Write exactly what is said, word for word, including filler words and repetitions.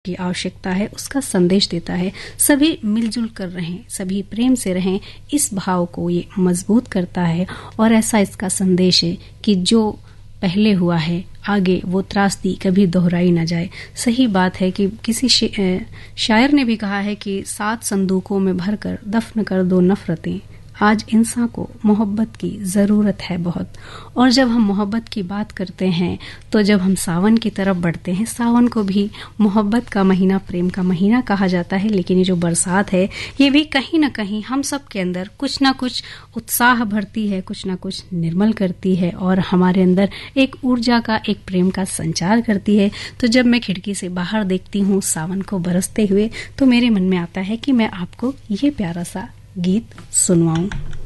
की आवश्यकता है उसका संदेश देता है। सभी मिलजुल कर रहें, सभी प्रेम से रहें, इस भाव को ये मजबूत करता है। और ऐसा इसका संदेश है कि जो पहले हुआ है आगे वो त्रासदी कभी दोहराई ना जाए। सही बात है कि किसी शायर ने भी कहा है कि सात संदूकों में भरकर दफन कर दो नफरतें, आज इंसान को मोहब्बत की ज़रूरत है बहुत। और जब हम मोहब्बत की बात करते हैं तो जब हम सावन की तरफ बढ़ते हैं, सावन को भी मोहब्बत का महीना, प्रेम का महीना कहा जाता है। लेकिन ये जो बरसात है ये भी कहीं ना कहीं हम सब के अंदर कुछ ना कुछ उत्साह भरती है, कुछ ना कुछ निर्मल करती है और हमारे अंदर एक ऊर्जा का, एक प्रेम का संचार करती है। तो जब मैं खिड़की से बाहर देखती हूँ सावन को बरसते हुए तो मेरे मन में आता है कि मैं आपको ये प्यारा सा गीत सुनवाऊं।